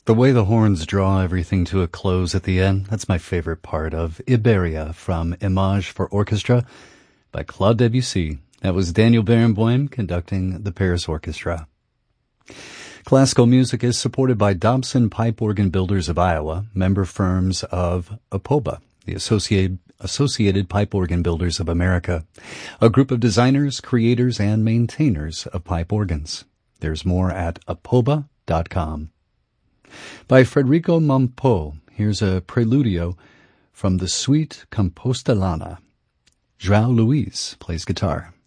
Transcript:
The way the horns draw everything to a close at the end, that's my favorite part of Iberia from Image for Orchestra by Claude Debussy. That was Daniel Barenboim conducting the Paris Orchestra. Classical music is supported by Dobson Pipe Organ Builders of Iowa, member firms of APOBA, the Associated Pipe Organ Builders of America, a group of designers, creators, and maintainers of pipe organs. There's more at apoba.com. By Federico Mompo, here's a preludio from the Suite Compostelana. João Luiz plays guitar.